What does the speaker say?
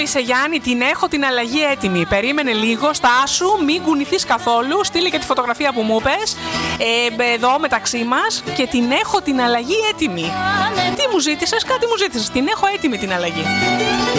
είσαι, Γιάννη, την έχω την αλλαγή έτοιμη. Περίμενε λίγο, στάσου, μην κουνηθείς καθόλου. Στείλε και τη φωτογραφία που μου πες εδώ μεταξύ μας. Και την έχω την αλλαγή έτοιμη. Τι μου ζήτησες, κάτι μου ζήτησες. Την έχω έτοιμη την αλλαγή.